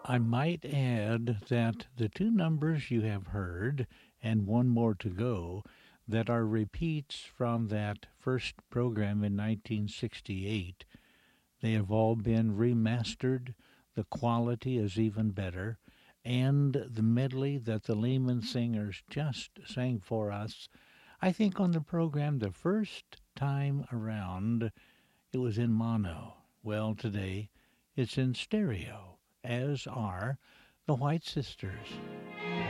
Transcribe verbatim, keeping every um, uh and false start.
I might add that the two numbers you have heard, and one more to go, that are repeats from that first program in nineteen sixty-eight, they have all been remastered. The quality is even better. And the medley that the Lehman Singers just sang for us, I think on the program the first time around, it was in mono. Well, today it's in stereo, as are the White Sisters.